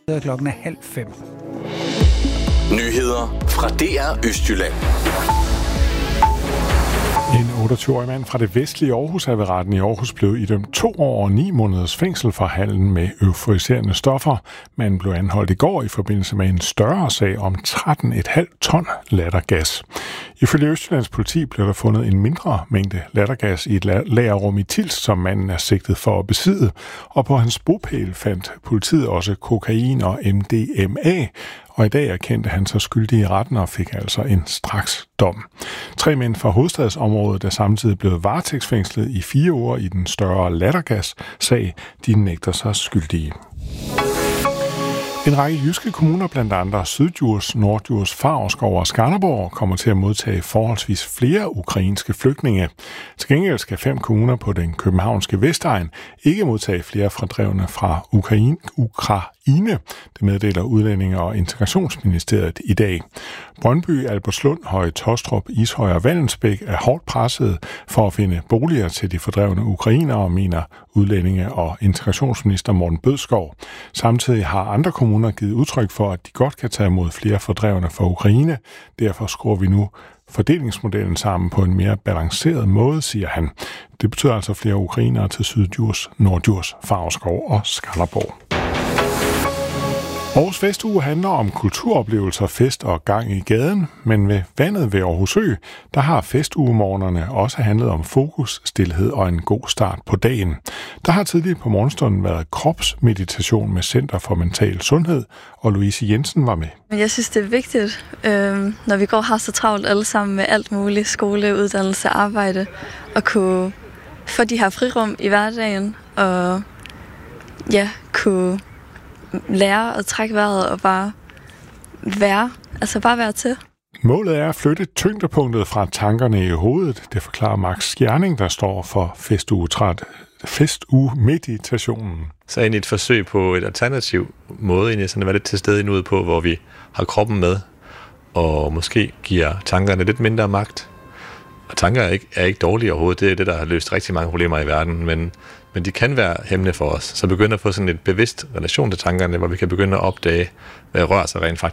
Klokken er 4:30. Nyheder fra DR Østjylland. En 28-årig mand fra det vestlige Aarhus er ved retten i Aarhus blevet idømt 2 år og 9 måneders fængsel for handlen med euforiserende stoffer. Manden blev anholdt i går i forbindelse med en større sag om 13,5 ton lattergas. Ifølge Østjyllands politi blev der fundet en mindre mængde lattergas i et lagerrum i Tilst, som manden er sigtet for at besidde. Og på hans bopæl fandt politiet også kokain og MDMA, og i dag erkendte han sig skyldig i retten og fik altså en straksdom. 3 mænd fra hovedstadsområdet er samtidig blevet varetægtsfængslet i 4 uger i den større lattergas-sag. De nægter sig skyldige. En række jyske kommuner, blandt andre Syddjurs, Norddjurs, Favrskov og Skanderborg, kommer til at modtage forholdsvis flere ukrainske flygtninge. Til gengæld skal 5 kommuner på den københavnske Vestegn ikke modtage flere fordrevne fra Ukraine. Det meddeler Udlændinge- og Integrationsministeriet i dag. Brøndby, Albertslund, Høje Taastrup, Ishøj og Vallensbæk er hårdt presset for at finde boliger til de fordrevne ukrainere, mener Udlændinge- og Integrationsminister Morten Bødskov. Samtidig har andre kommuner givet udtryk for, at de godt kan tage imod flere fordrevne fra Ukraine. Derfor skruer vi nu fordelingsmodellen sammen på en mere balanceret måde, siger han. Det betyder altså flere ukrainere til Syddjurs, Norddjurs, Favrskov og Skanderborg. Aarhus Festuge handler om kulturoplevelser, fest og gang i gaden, men ved vandet ved Aarhus Ø, der har festugemorgenerne også handlet om fokus, stilhed og en god start på dagen. Der har tidligere på morgenstunden været kropsmeditation med Center for Mental Sundhed, og Louise Jensen var med. Jeg synes, det er vigtigt, når vi går har så travlt alle sammen med alt muligt, skole, uddannelse, arbejde, at kunne få de her frirum i hverdagen, og kunne lære at trække vejret og bare være til. Målet er at flytte tyngdepunktet fra tankerne i hovedet. Det forklarer Max Skjerning, der står for festugemeditationen. Så egentlig et forsøg på et alternativ måde, egentlig sådan at være lidt til stede endnu på, hvor vi har kroppen med, og måske giver tankerne lidt mindre magt. Og tanker er ikke dårlige overhovedet. Det er det, der har løst rigtig mange problemer i verden, men de kan være hæmmende for os. Så begynder at få sådan et bevidst relation til tankerne, hvor vi kan begynde at opdage, hvad rører sig rent faktisk